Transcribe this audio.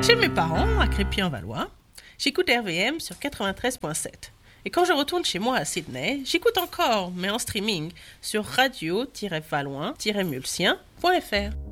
Chez mes parents, à Crépy-en-Valois, j'écoute RVM sur 93.7. Et quand je retourne chez moi à Sydney, j'écoute encore, mais en streaming, sur radio-valois-mulsien.fr.